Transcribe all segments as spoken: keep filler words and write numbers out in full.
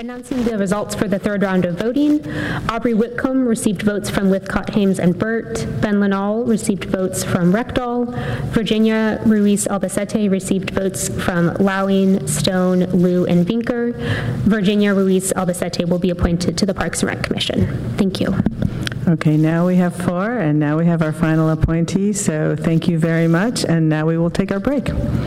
Announcing the results for the third round of voting. Aubrey Whitcomb received votes from Lithcott, Hames, and Burt. Ben Lanall received votes from Rectal. Virginia Ruiz Albacete received votes from Lowing, Stone, Liu, and Vinker. Virginia Ruiz Albacete will be appointed to the Parks and Rec Commission. Thank you. Okay, now we have four, and now we have our final appointee. So thank you very much, and now we will take our break.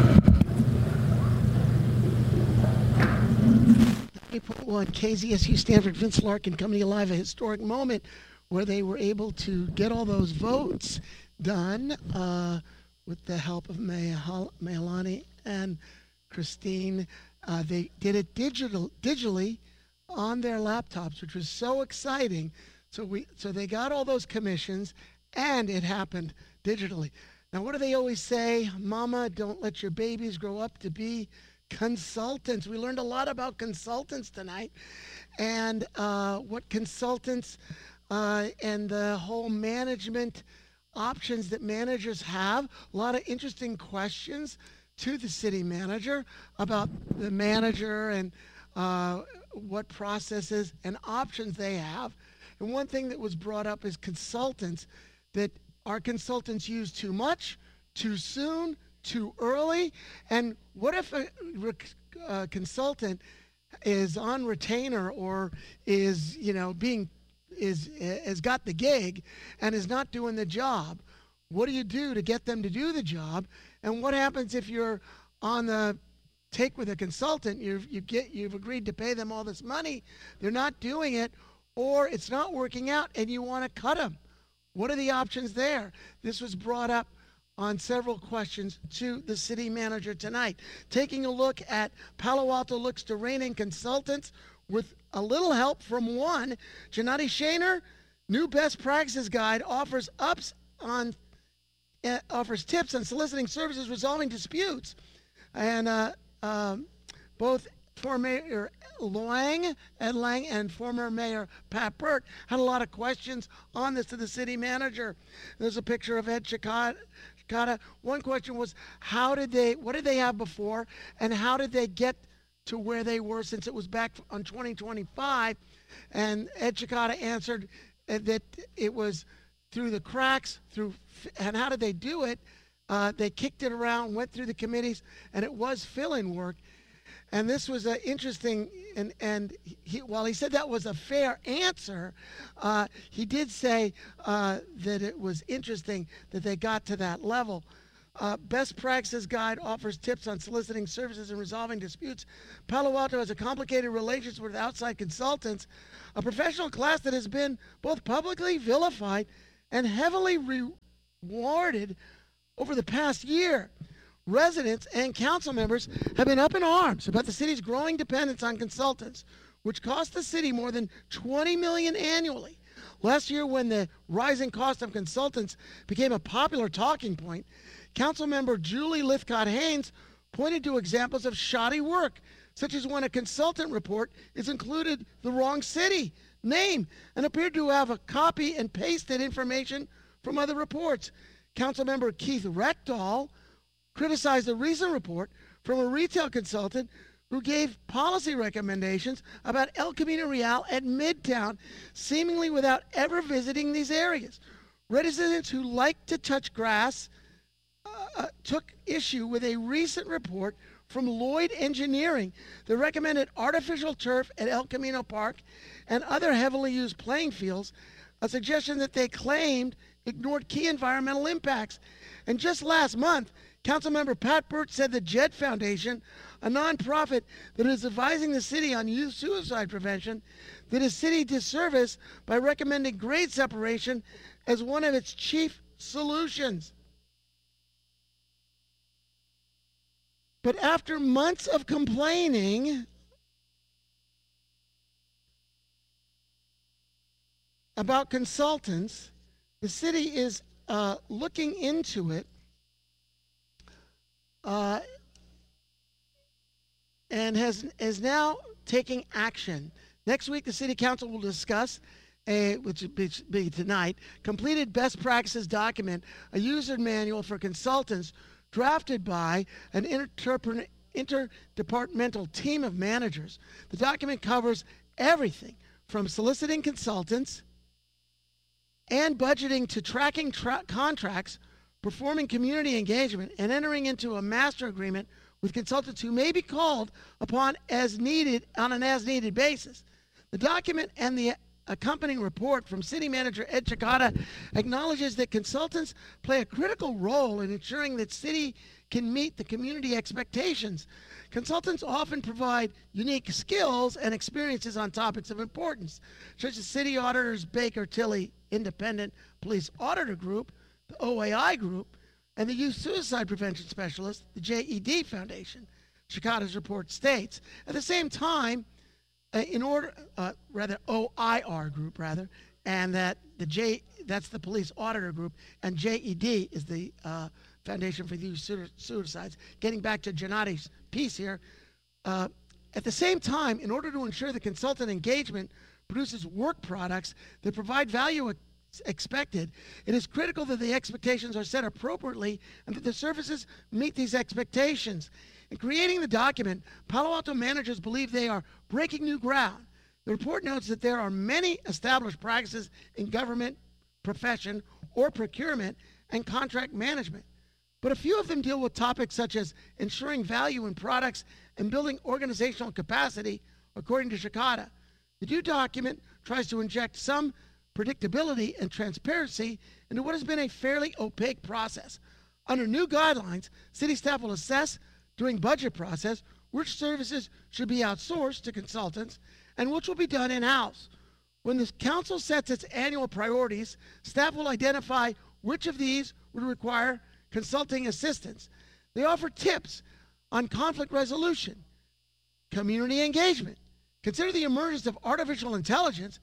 April first, K Z S U Stanford, Vince Larkin coming alive, a historic moment where they were able to get all those votes done uh, with the help of Maylani and Christine. Uh, they did it digital, digitally on their laptops, which was so exciting. So we, so they got all those commissions, and it happened digitally. Now, what do they always say? Mama, don't let your babies grow up to be consultants. We learned a lot about consultants tonight, and uh, what consultants uh, and the whole management options that managers have. A lot of interesting questions to the city manager about the manager and uh, what processes and options they have. And one thing that was brought up is consultants, that our consultants use too much, too soon, too early, and what if a, a consultant is on retainer or is, you know, being, is, has got the gig and is not doing the job? What do you do to get them to do the job? And what happens if you're on the take with a consultant, you've, you get, you've agreed to pay them all this money, they're not doing it, or it's not working out and you want to cut them? What are the options there? This was brought up on several questions to the city manager tonight. Taking a look at Palo Alto looks to rein in consultants with a little help from one. Janati Shaner, new best practices guide, offers ups on uh, offers tips on soliciting services, resolving disputes, and uh, um, both former Mayor Lang, Ed Lang, and former Mayor Pat Burt had a lot of questions on this to the city manager. There's a picture of Ed Chicada. One question was, how did they, what did they have before, and how did they get to where they were since it was back on twenty twenty-five? And Ed Chicada answered that it was through the cracks, through, and how did they do it? Uh, they kicked it around, went through the committees, and it was fill-in work. And this was uh, interesting, and, and he, while he said that was a fair answer, uh, he did say uh, that it was interesting that they got to that level. Uh, Best Practices Guide offers tips on soliciting services and resolving disputes. Palo Alto has a complicated relationship with outside consultants, a professional class that has been both publicly vilified and heavily rewarded over the past year. Residents and council members have been up in arms about the city's growing dependence on consultants, which cost the city more than twenty million dollars annually. Last year, when the rising cost of consultants became a popular talking point, Councilmember Julie Lithcott-Haines pointed to examples of shoddy work, such as when a consultant report is included the wrong city name and appeared to have a copy and pasted information from other reports. Councilmember Keith Rectal criticized a recent report from a retail consultant who gave policy recommendations about El Camino Real at Midtown, seemingly without ever visiting these areas. Residents who like to touch grass uh, took issue with a recent report from Lloyd Engineering that recommended artificial turf at El Camino Park and other heavily used playing fields, a suggestion that they claimed ignored key environmental impacts. And just last month, Councilmember Pat Burt said the Jet Foundation, a nonprofit that is advising the city on youth suicide prevention, did a city disservice by recommending grade separation as one of its chief solutions. But after months of complaining about consultants, the city is uh, looking into it. Uh, and has is now taking action. Next week, the City Council will discuss, a, which will be, be tonight, completed best practices document, a user manual for consultants drafted by an interpre- interdepartmental team of managers. The document covers everything from soliciting consultants and budgeting to tracking tra- contracts, performing community engagement, and entering into a master agreement with consultants who may be called upon as needed on an as-needed basis. The document and the accompanying report from City Manager Ed Chicada acknowledges that consultants play a critical role in ensuring that city can meet the community expectations. Consultants often provide unique skills and experiences on topics of importance, such as City Auditors Baker Tilly Independent Police Auditor Group, the O A I Group, and the Youth Suicide Prevention Specialist, the J E D Foundation. Chicada's report states. At the same time, uh, in order, uh, rather O I R Group, rather, and that the J, that's the Police Auditor Group, and J E D is the uh, Foundation for Youth Suicides. Getting back to Gennadi's piece here, uh, at the same time, in order to ensure the consultant engagement produces work products that provide value expected, it is critical that the expectations are set appropriately and that the services meet these expectations. In creating the document, Palo Alto managers believe they are breaking new ground. The report notes that there are many established practices in government, profession, or procurement and contract management, but a few of them deal with topics such as ensuring value in products and building organizational capacity, according to Chicada. The new document tries to inject some predictability and transparency into what has been a fairly opaque process. Under new guidelines, city staff will assess during budget process which services should be outsourced to consultants and which will be done in-house. When the council sets its annual priorities, staff will identify which of these would require consulting assistance. They offer tips on conflict resolution, community engagement, consider the emergence of artificial intelligence,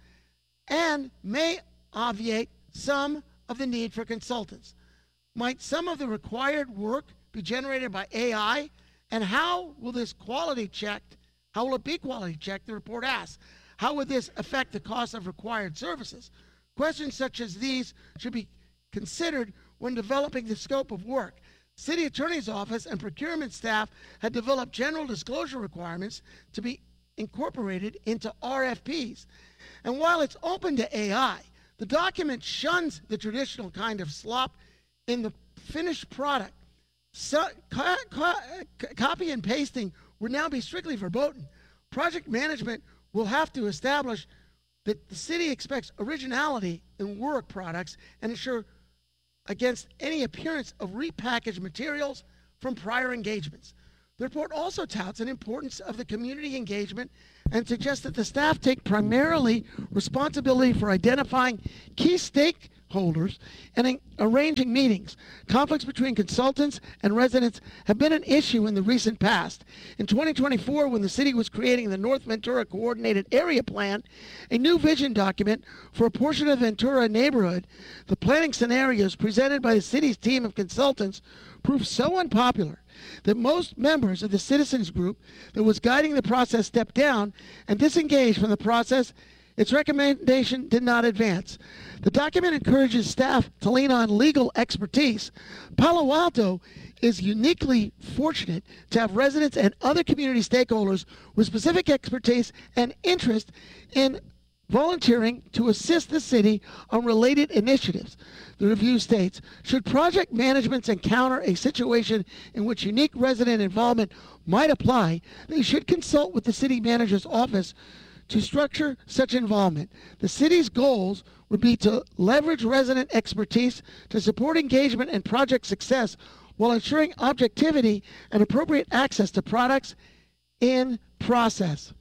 and may obviate some of the need for consultants. Might some of the required work be generated by A I? And how will this quality checked, how will it be quality checked, the report asks. How would this affect the cost of required services? Questions such as these should be considered when developing the scope of work. City Attorney's Office and procurement staff had developed general disclosure requirements to be incorporated into R F Ps. And while it's open to A I, the document shuns the traditional kind of slop in the finished product. So, co- co- copy and pasting would now be strictly verboten. Project management will have to establish that the city expects originality in work products and ensure against any appearance of repackaged materials from prior engagements. The report also touts an importance of the community engagement and suggests that the staff take primarily responsibility for identifying key stakeholders and in arranging meetings. Conflicts between consultants and residents have been an issue in the recent past. In twenty twenty-four, when the city was creating the North Ventura Coordinated Area Plan, a new vision document for a portion of Ventura neighborhood, the planning scenarios presented by the city's team of consultants proved so unpopular that most members of the citizens group that was guiding the process stepped down and disengaged from the process. Its recommendation did not advance. The document encourages staff to lean on legal expertise. Palo Alto is uniquely fortunate to have residents and other community stakeholders with specific expertise and interest in volunteering to assist the city on related initiatives. The review states, should project managements encounter a situation in which unique resident involvement might apply, they should consult with the city manager's office to structure such involvement. The city's goals would be to leverage resident expertise to support engagement and project success while ensuring objectivity and appropriate access to products in process.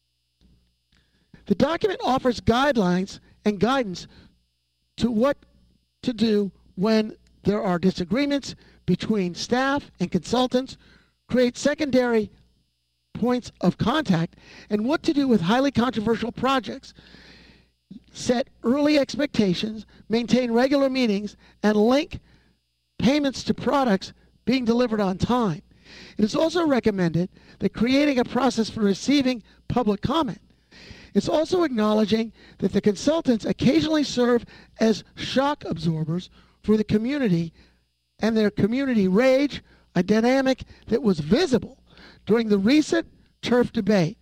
The document offers guidelines and guidance to what to do when there are disagreements between staff and consultants, create secondary points of contact, and what to do with highly controversial projects. Set early expectations, maintain regular meetings, and link payments to products being delivered on time. It is also recommended that creating a process for receiving public comment. It's also acknowledging that the consultants occasionally serve as shock absorbers for the community and their community rage, a dynamic that was visible during the recent turf debate.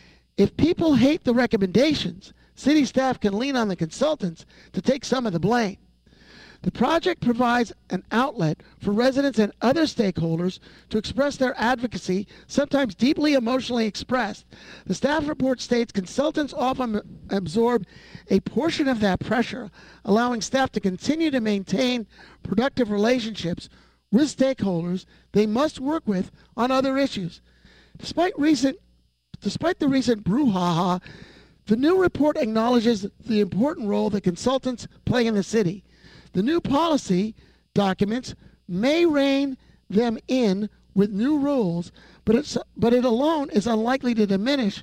If people hate the recommendations, city staff can lean on the consultants to take some of the blame. The project provides an outlet for residents and other stakeholders to express their advocacy, sometimes deeply emotionally expressed. The staff report states consultants often absorb a portion of that pressure, allowing staff to continue to maintain productive relationships with stakeholders they must work with on other issues. Despite recent, despite the recent brouhaha, the new report acknowledges the important role that consultants play in the city. The new policy documents may rein them in with new rules, but, it's, but it alone is unlikely to diminish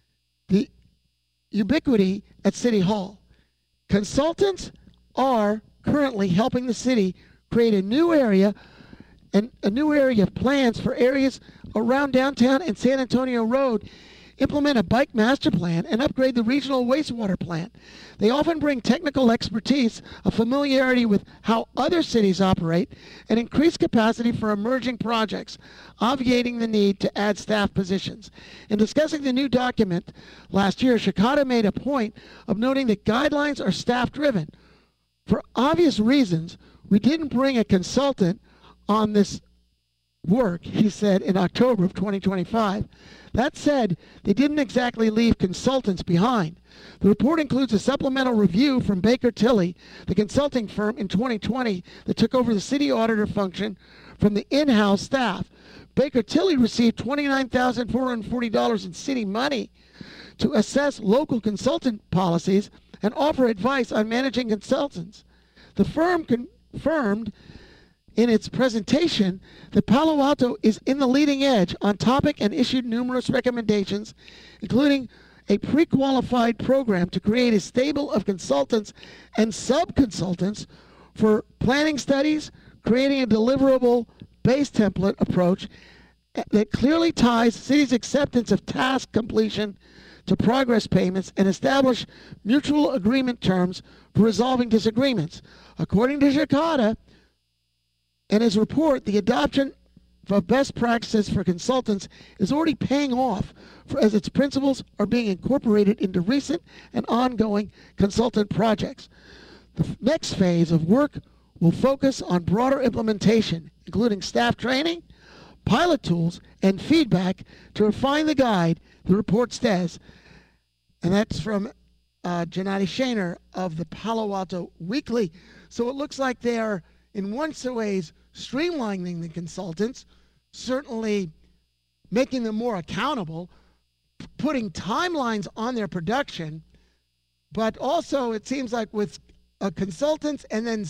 the ubiquity at City Hall. Consultants are currently helping the city create a new area and a new area of plans for areas around downtown and San Antonio Road, implement a bike master plan, and upgrade the regional wastewater plant. They often bring technical expertise, a familiarity with how other cities operate, and increased capacity for emerging projects, obviating the need to add staff positions. In discussing the new document last year, Shikata made a point of noting that guidelines are staff-driven. For obvious reasons, we didn't bring a consultant on this work, he said in October of twenty twenty-five. That said, they didn't exactly leave consultants behind. The report includes a supplemental review from Baker Tilly, the consulting firm in twenty twenty that took over the city auditor function from the in-house staff. Baker Tilly received twenty-nine thousand four hundred forty dollars in city money to assess local consultant policies and offer advice on managing consultants. The firm confirmed in its presentation that Palo Alto is in the leading edge on topic and issued numerous recommendations, including a pre-qualified program to create a stable of consultants and sub-consultants for planning studies, creating a deliverable base template approach that clearly ties city's acceptance of task completion to progress payments and establish mutual agreement terms for resolving disagreements. According to Shikata, in his report, the adoption of best practices for consultants is already paying off for, as its principles are being incorporated into recent and ongoing consultant projects. The next phase of work will focus on broader implementation, including staff training, pilot tools, and feedback to refine the guide, the report says. And that's from uh, Gennady Shaner of the Palo Alto Weekly. So it looks like they are, in one ways, streamlining the consultants, certainly making them more accountable, p- putting timelines on their production, but also it seems like with uh, consultants and then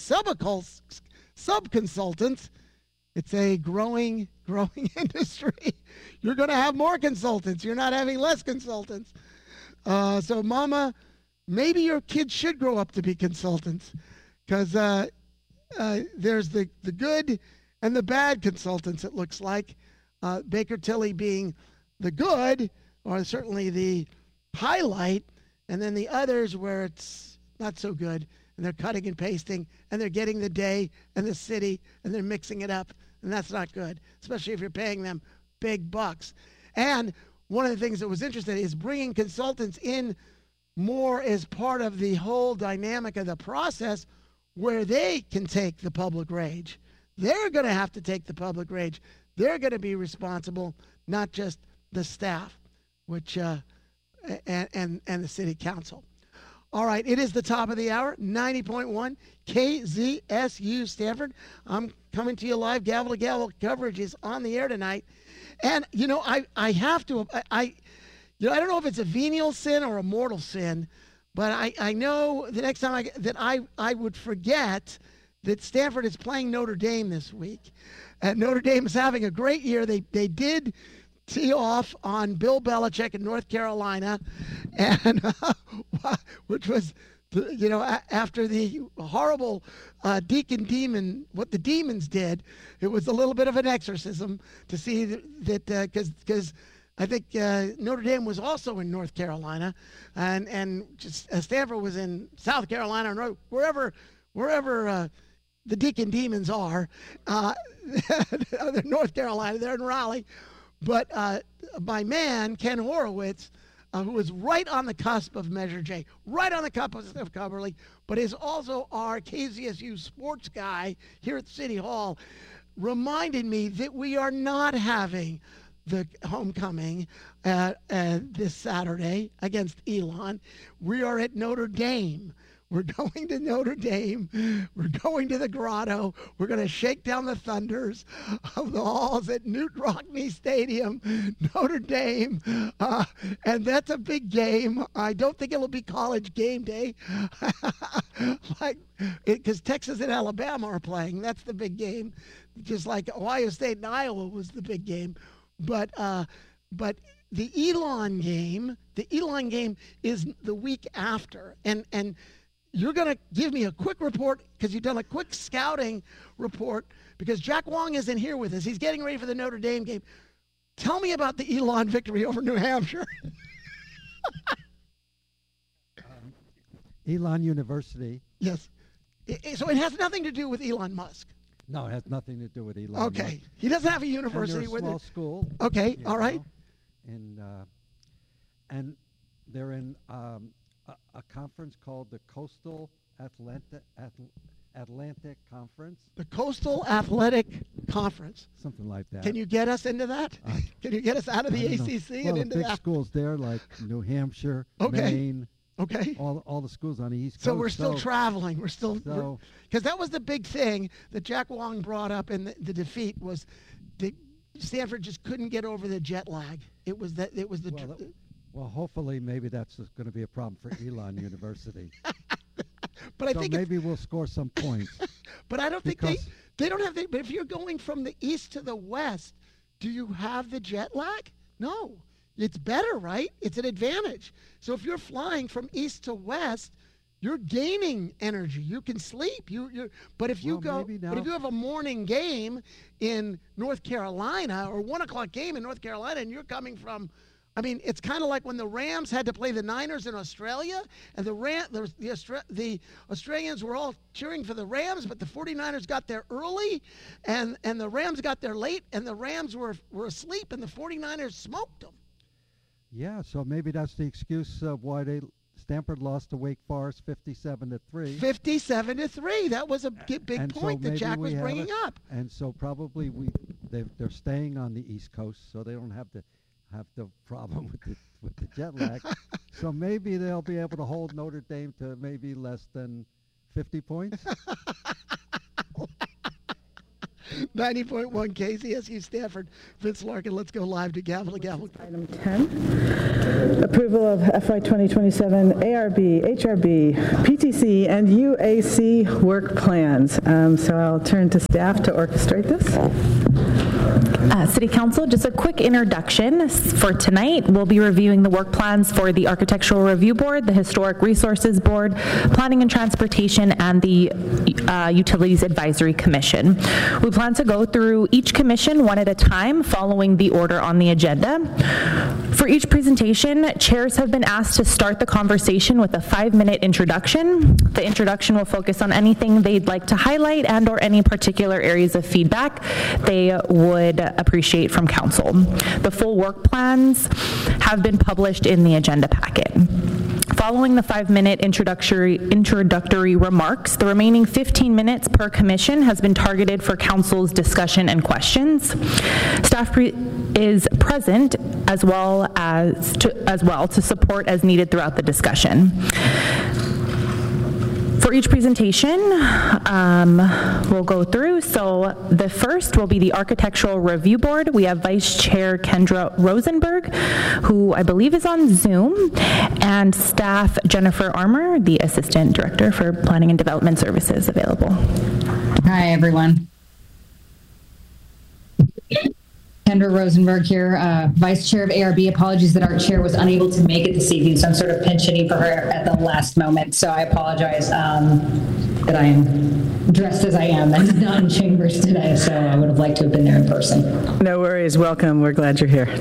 sub-consultants, it's a growing, growing industry. You're going to have more consultants. You're not having less consultants. Uh, so, Mama, maybe your kids should grow up to be consultants, because uh, Uh, there's the, the good and the bad consultants, it looks like. Uh, Baker Tilly being the good, or certainly the highlight, and then the others where it's not so good, and they're cutting and pasting, and they're getting the day and the city, and they're mixing it up, and that's not good, especially if you're paying them big bucks. And one of the things that was interesting is bringing consultants in more as part of the whole dynamic of the process, where they can take the public rage. They're going to have to take the public rage. They're going to be responsible, not just the staff, which uh, and, and and the city council. All right, it is the top of the hour, ninety point one K Z S U Stanford. I'm coming to you live. Gavel to gavel coverage is on the air tonight, and you know I I have to I, I you know I don't know if it's a venial sin or a mortal sin. But I, I know the next time I, that I, I would forget that Stanford is playing Notre Dame this week. And Notre Dame is having a great year. They they did tee off on Bill Belichick in North Carolina, and uh, which was, you know, a, after the horrible uh, Deacon Demon, what the demons did, it was a little bit of an exorcism to see that, because uh, because I think uh, Notre Dame was also in North Carolina, and and just, uh, Stanford was in South Carolina, or wherever wherever uh, the Deacon Demons are. Uh, they're North Carolina, they're in Raleigh. But uh, my man, Ken Horowitz, uh, who is right on the cusp of Measure J, right on the cusp of Steph Cumberly, but is also our K Z S U sports guy here at City Hall, reminded me that we are not having the homecoming uh, uh, this Saturday against Elon. We are at Notre Dame. We're going to Notre Dame. We're going to the Grotto. We're going to shake down the thunders of the halls at Newt Rockne Stadium, Notre Dame. Uh, and that's a big game. I don't think it'll be college game day. like, because Texas and Alabama are playing. That's the big game. Just like Ohio State and Iowa was the big game. But uh, but the Elon game, the Elon game is the week after. And and you're going to give me a quick report because you've done a quick scouting report because Jack Wong isn't here with us. He's getting ready for the Notre Dame game. Tell me about the Elon victory over New Hampshire. um, Elon University. Yes. It, so it has nothing to do with Elon Musk. No, it has nothing to do with Elon Okay. Musk. He doesn't have a university and with they're a small it. school. Okay, all right. Know, and, uh, and they're in um, a, a conference called the Coastal Atlantic, Atl- Atlantic Conference. The Coastal Athletic Conference. Something like that. Can you get us into that? Uh, Can you get us out of the A C C well, and the into big that? schools there like New Hampshire, Okay. Maine, Okay. all all the schools on the East Coast. So we're still so, traveling. We're still So, because that was the big thing that Jack Wong brought up in the, the defeat was that Stanford just couldn't get over the jet lag. It was that it was the. well, it, well, hopefully, maybe that's going to be a problem for Elon University. but I so think maybe we'll score some points. But I don't think they because- they don't have the. But if you're going from the east to the west, do you have the jet lag? No. It's better, right? It's an advantage. So if you're flying from east to west, you're gaining energy. You can sleep. You, you're, but if you Well, go, maybe but now- if you have a morning game in North Carolina or one o'clock game in North Carolina, and you're coming from, I mean, it's kind of like when the Rams had to play the Niners in Australia, and the Ram, the, the, Austra- the Australians were all cheering for the Rams, but the 49ers got there early, and, and the Rams got there late, and the Rams were were asleep, and the 49ers smoked them. Yeah, so maybe that's the excuse of why they Stanford lost to Wake Forest fifty-seven to three. fifty-seven to three. That was a g- big And so point that maybe Jack we was have bringing it. up. And so probably we they they're staying on the East Coast, so they don't have to have the problem with the with the jet lag. So maybe they'll be able to hold Notre Dame to maybe less than fifty points. ninety point one K Z S U Stanford. Vince Larkin, let's go live to Gavel to Gavel. Item ten, approval of F Y twenty twenty-seven A R B, H R B, P T C, and U A C work plans. Um, so I'll turn to staff to orchestrate this. Uh, City Council, just a quick introduction for tonight. We'll be reviewing the work plans for the Architectural Review Board, the Historic Resources Board, Planning and Transportation, and the uh, Utilities Advisory Commission. We plan to go through each commission one at a time, following the order on the agenda. For each presentation, chairs have been asked to start the conversation with a five-minute introduction. The introduction will focus on anything they'd like to highlight and or any particular areas of feedback they would appreciate from council. The full work plans have been published in the agenda packet. Following the five-minute introductory introductory remarks, the remaining fifteen minutes per commission has been targeted for council's discussion and questions. Staff pre- is present as well as to, as well to support as needed throughout the discussion. For each presentation, um, we'll go through. So the first will be the Architectural Review Board. We have Vice Chair Kendra Rosenberg, who I believe is on Zoom, and staff Jennifer Armour, the Assistant Director for Planning and Development Services, available. Hi, everyone. Kendra Rosenberg here, uh, Vice Chair of A R B. Apologies that our chair was unable to make it this evening, so I'm sort of pinch hitting for her at the last moment. So I apologize um, that I am dressed as I am and not in chambers today, so I would have liked to have been there in person. No worries. Welcome. We're glad you're here.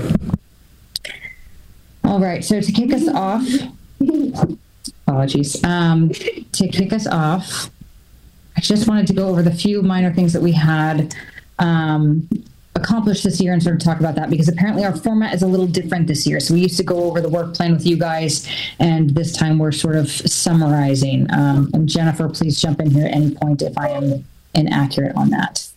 All right, so to kick us off, apologies, um, to kick us off, I just wanted to go over the few minor things that we had um, a accomplished this year and sort of talk about that, because apparently our format is a little different this year. So we used to go over the work plan with you guys, and this time we're sort of summarizing. Um, and Jennifer, please jump in here at any point if I am inaccurate on that.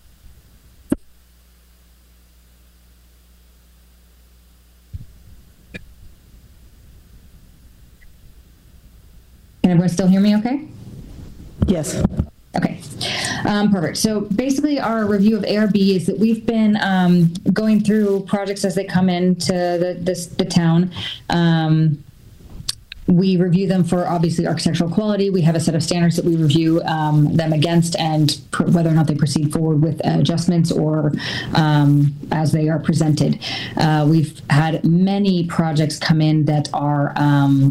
Can everyone still hear me okay? Yes. Okay, um, perfect. So basically our review of A R B is that we've been um, going through projects as they come into the, this, the town. Um, we review them for obviously architectural quality. We have a set of standards that we review um, them against, and pr- whether or not they proceed forward with adjustments or um, as they are presented. Uh, we've had many projects come in that are um,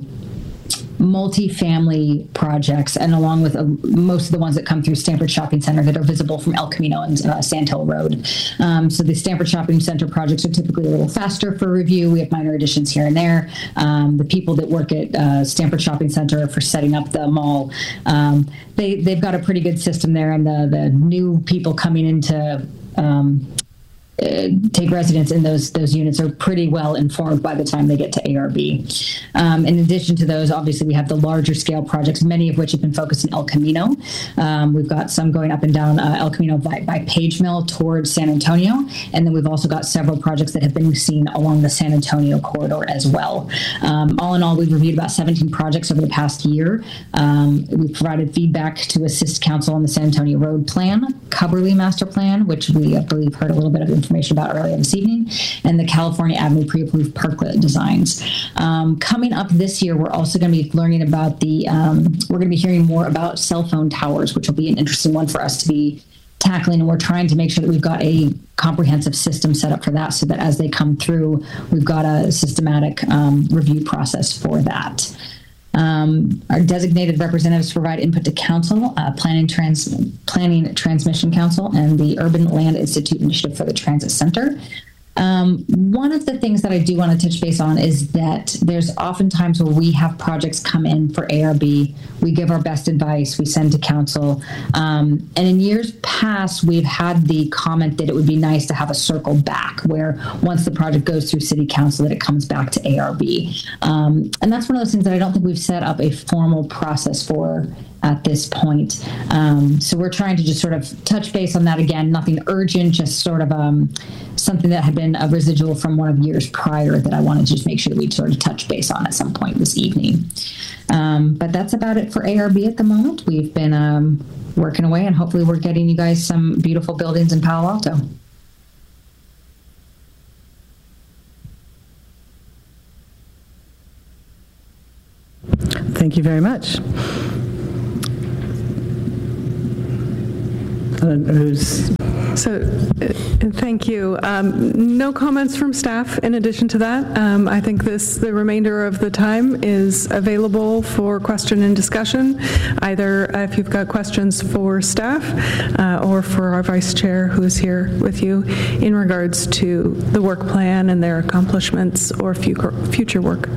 multi-family projects, and along with uh, most of the ones that come through Stamford Shopping Center that are visible from El Camino and uh, Sand Hill Road. Um, so the Stamford Shopping Center projects are typically a little faster for review. We have minor additions here and there. Um, the people that work at uh, Stamford Shopping Center for setting up the mall, um, they, they've got a pretty good system there, and the, the new people coming into um, Uh, take residence in those those units are pretty well informed by the time they get to A R B. Um, in addition to those, obviously we have the larger scale projects, many of which have been focused in El Camino. Um, we've got some going up and down uh, El Camino by, by Page Mill towards San Antonio, and then we've also got several projects that have been seen along the San Antonio corridor as well. Um, all in all, we've reviewed about seventeen projects over the past year. Um, we've provided feedback to assist council on the San Antonio Road Plan, Cubberley Master Plan, which we I believe heard a little bit of information information about earlier this evening, and the California Avenue pre-approved parklet designs. Um, coming up this year, we're also going to be learning about the, um, we're going to be hearing more about cell phone towers, which will be an interesting one for us to be tackling, and we're trying to make sure that we've got a comprehensive system set up for that, so that as they come through, we've got a systematic um, review process for that. Um, our designated representatives provide input to council, uh, planning, trans, planning Transmission Council, and the Urban Land Institute Initiative for the Transit Center. Um, one of the things that I do want to touch base on is that there's oftentimes where we have projects come in for A R B, we give our best advice, we send to council, um, and in years past we've had the comment that it would be nice to have a circle back where once the project goes through city council that it comes back to A R B, um, and that's one of those things that I don't think we've set up a formal process for at this point. Um, so we're trying to just sort of touch base on that again, nothing urgent, just sort of um, something that had been a residual from one of years prior that I wanted to just make sure that we'd sort of touch base on at some point this evening. Um, but that's about it for A R B at the moment. We've been um, working away, and hopefully we're getting you guys some beautiful buildings in Palo Alto. Thank you very much. Who's So, uh, thank you. Um, no comments from staff in addition to that. Um, I think this, the remainder of the time is available for question and discussion, either uh, if you've got questions for staff uh, or for our vice chair who is here with you in regards to the work plan and their accomplishments or future, future work.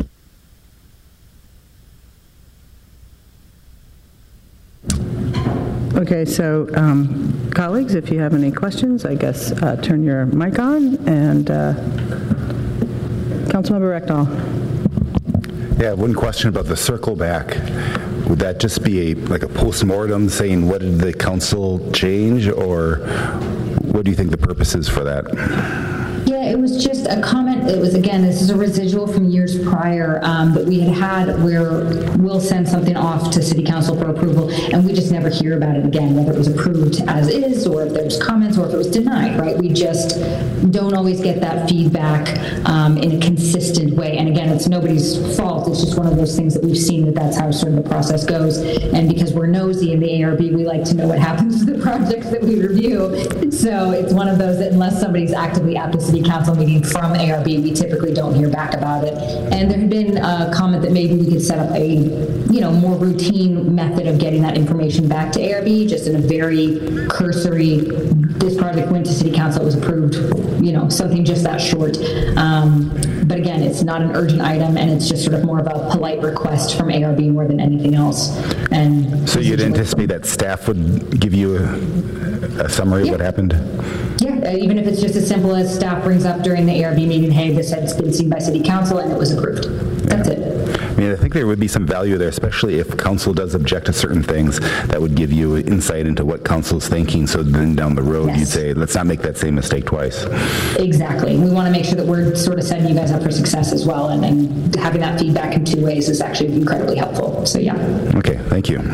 Okay, so um, colleagues, if you have any questions, I guess uh, turn your mic on. And uh, Councilmember Rectal. Yeah, one question about the circle back. Would that just be a like a post-mortem saying what did the council change, or what do you think the purpose is for that? Yeah, it was just a comment. It was, again, this is a residual from years prior um, that we had had where we'll send something off to City Council for approval, and we just never hear about it again, whether it was approved as is, or if there's comments, or if it was denied, right? We just don't always get that feedback um, in a consistent way. And again, it's nobody's fault. It's just one of those things that we've seen that that's how sort of the process goes. And because we're nosy in the A R B, we like to know what happens to the projects that we review. So it's one of those that unless somebody's actively at the City Council meeting from A R B, we typically don't hear back about it. And there had been a comment that maybe we could set up a, you know, more routine method of getting that information back to A R B, just in a very cursory, this project went to City Council, it was approved, you know, something just that short. Um, but again, it's not an urgent item, and it's just sort of more of a polite request from A R B more than anything else. And so you'd anticipate that staff would give you a, a summary yeah. of what happened? Yeah, uh, even if it's just as simple as staff brings up during the A R B meeting, hey, this has been seen by city council and it was approved. That's it. I mean, I think there would be some value there, especially if council does object to certain things. That would give you insight into what council's thinking. So then down the road, Yes. you'd say, let's not make that same mistake twice. Exactly. We want to make sure that we're sort of setting you guys up for success as well. And, and having that feedback in two ways is actually incredibly helpful. So, yeah. Okay, thank you.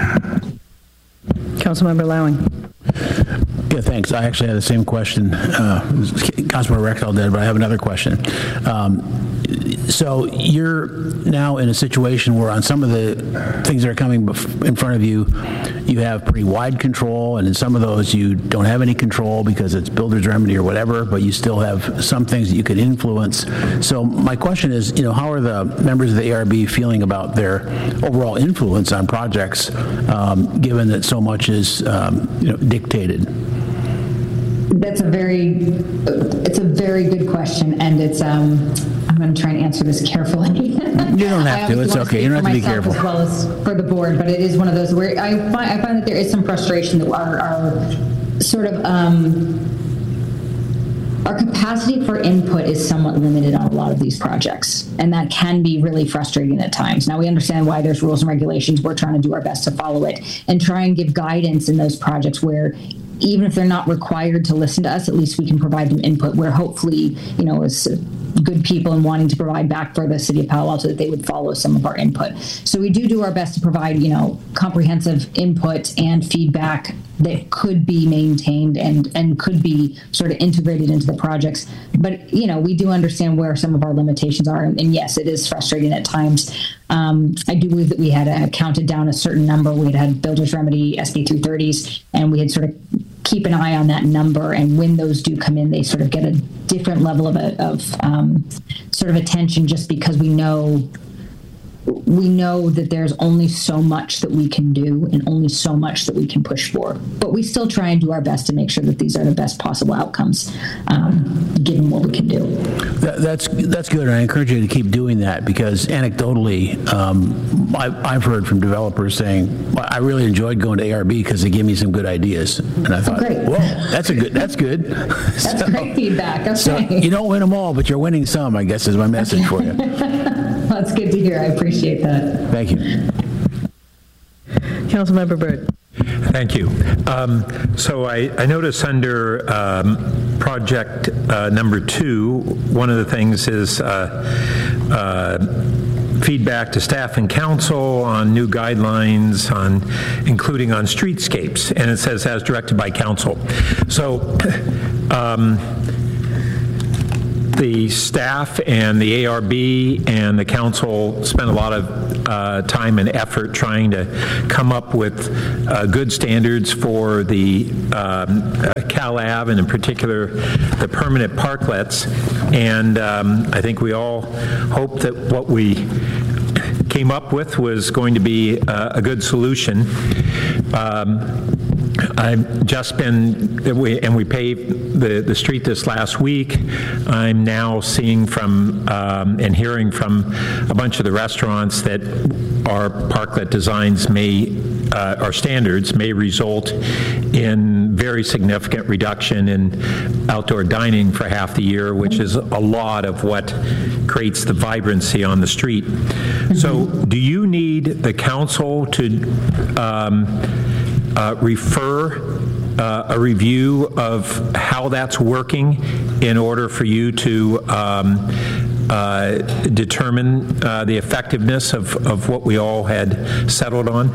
Councilmember Lowing. Yeah, thanks. I actually had the same question. Uh, Councilmember Rexall did, but I have another question. Um, so you're now in a situation where on some of the things that are coming bef- in front of you, you have pretty wide control, and in some of those you don't have any control because it's builder's remedy or whatever, but you still have some things that you could influence. So my question is, you know, how are the members of the A R B feeling about their overall influence on projects, um, given that so much is, um, you know, dictated? That's a very, it's a very good question, and it's. Um, I'm going to try and answer this carefully. You don't have to. It's okay. You don't have to be careful. As well as for the board, but it is one of those where I find I find that there is some frustration that our, our sort of um, our capacity for input is somewhat limited on a lot of these projects, and that can be really frustrating at times. Now we understand why there's rules and regulations. We're trying to do our best to follow it and try and give guidance in those projects where, even if they're not required to listen to us, at least we can provide them input where hopefully, you know, as good people and wanting to provide back for the city of Palo Alto, that they would follow some of our input. So we do do our best to provide, you know, comprehensive input and feedback that could be maintained and, and could be sort of integrated into the projects. But, you know, we do understand where some of our limitations are. And, and yes, it is frustrating at times. Um, I do believe that we had uh, counted down a certain number. We had had Builder's Remedy, S B three thirties, and we had sort of keep an eye on that number. And when those do come in, they sort of get a different level of, a, of um, sort of attention, just because we know we know that there's only so much that we can do and only so much that we can push for. But we still try and do our best to make sure that these are the best possible outcomes, um, given what we can do. That, that's that's good, and I encourage you to keep doing that, because anecdotally, um, I, I've heard from developers saying, well, I really enjoyed going to A R B because they give me some good ideas. And I thought, oh, great. whoa, that's a good, that's good. That's so, great feedback. Okay. So you don't win them all, but you're winning some, I guess is my message for you. That's good to hear. I appreciate that. Thank you. Councilmember Byrd. Thank you. Um, so I, I notice under um, project uh, number two, one of the things is uh, uh, feedback to staff and council on new guidelines, on including on streetscapes, and it says as directed by council. So. Um, The staff and the A R B and the council spent a lot of uh, time and effort trying to come up with uh, good standards for the um, uh, Cal Ave, and in particular the permanent parklets. And um, I think we all hope that what we came up with was going to be uh, a good solution. Um, I've just been, and we paved the, the street this last week. I'm now seeing from um, and hearing from a bunch of the restaurants that our parklet designs may, uh, our standards may result in very significant reduction in outdoor dining for half the year, which is a lot of what creates the vibrancy on the street. Mm-hmm. So do you need the council to um, Uh, refer uh, a review of how that's working in order for you to um, uh, determine uh, the effectiveness of, of what we all had settled on?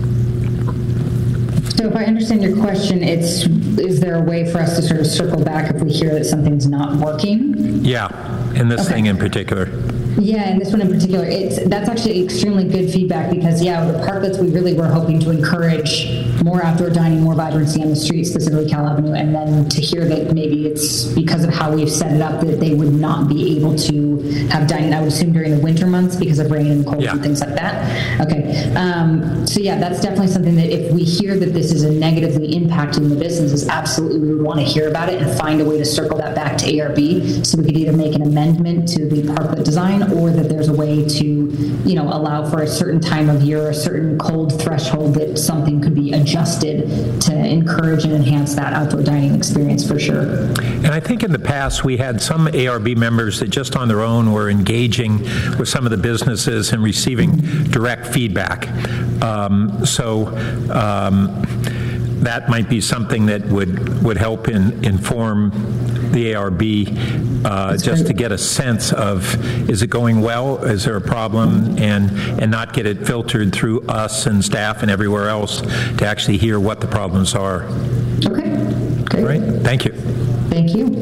So if I understand your question, it's, is there a way for us to sort of circle back if we hear that something's not working? Yeah, in this okay. thing in particular. Yeah, and this one in particular, it's that's actually extremely good feedback, because, yeah, the parklets, we really were hoping to encourage more outdoor dining, more vibrancy on the street, specifically Cal Avenue, and then to hear that maybe it's because of how we've set it up that they would not be able to have dining, I would assume, during the winter months because of rain and cold yeah. and things like that. Okay, um, so yeah, that's definitely something that if we hear that this is a negatively impacting the businesses, absolutely we would want to hear about it and find a way to circle that back to A R B, so we could either make an amendment to the parklet design, or that there's a way to you know, allow for a certain time of year, a certain cold threshold that something could be adjusted to encourage and enhance that outdoor dining experience for sure. And I think in the past we had some A R B members that just on their own were engaging with some of the businesses and receiving direct feedback. Um, so um, that might be something that would, would help in, inform the A R B uh, just to get a sense of, is it going well? Is there a problem? And, and not get it filtered through us and staff and everywhere else to actually hear what the problems are. Okay, great. All right, thank you. Thank you.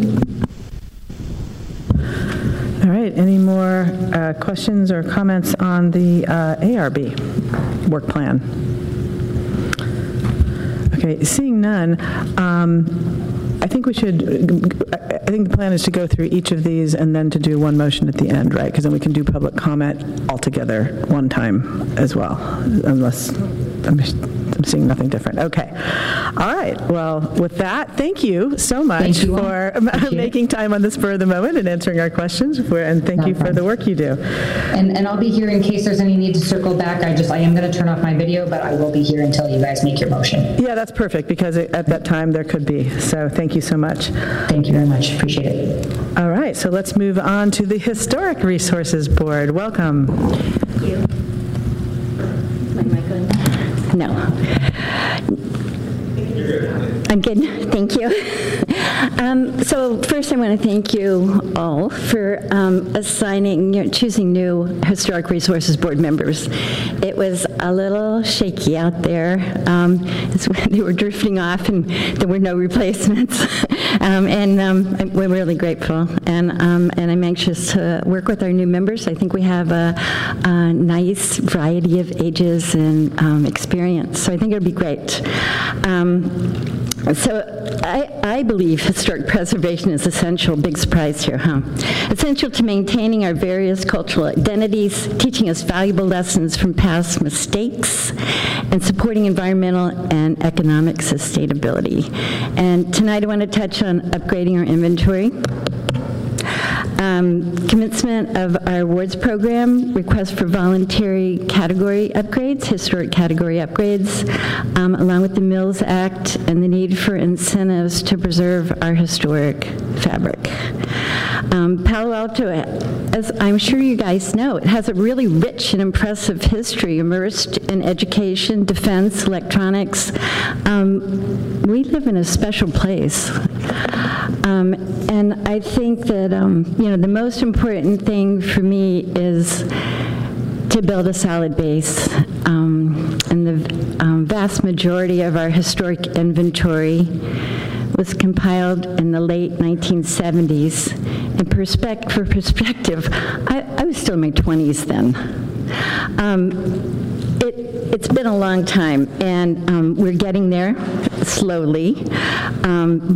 All right, any more uh, questions or comments on the uh, A R B work plan? Okay, seeing none, um, I think we should, I think the plan is to go through each of these and then to do one motion at the end, right? Because then we can do public comment all together one time as well, unless I'm, I'm seeing nothing different. Okay. All right. Well, with that, thank you so much you for making time on the spur of the moment and answering our questions, for, and thank No you problem. for the work you do. And, and I'll be here in case there's any need to circle back. I just, I am going to turn off my video, but I will be here until you guys make your motion. Yeah, that's perfect, because it, at that time there could be. So thank you so much. Thank you very much. Appreciate it. All right, so let's move on to the Historic Resources Board. Welcome. Thank you. Is my mic on? No. I'm good, thank you. Um, so first I want to thank you all for um, assigning, you know, choosing new Historic Resources Board members. It was a little shaky out there. Um, it's when they were drifting off and there were no replacements. um, and um, we're really grateful. And, um, and I'm anxious to work with our new members. I think we have a, a nice variety of ages and um, experience. So I think it'll be great. Um, So I, I believe historic preservation is essential. Big surprise here, huh? Essential to maintaining our various cultural identities, teaching us valuable lessons from past mistakes, and supporting environmental and economic sustainability. And tonight I want to touch on upgrading our inventory. Um, commencement of our awards program, request for voluntary category upgrades, historic category upgrades, um, along with the Mills Act and the need for incentives to preserve our historic fabric. Um, Palo Alto, as I'm sure you guys know, it has a really rich and impressive history immersed in education, defense, electronics. Um, we live in a special place. Um, and I think that, um, you know, the most important thing for me is to build a solid base. Um, and the um, vast majority of our historic inventory was compiled in the late nineteen seventies. And perspect- for perspective, I, I was still in my twenties then. Um, it, it's been a long time, and um, we're getting there slowly. Um,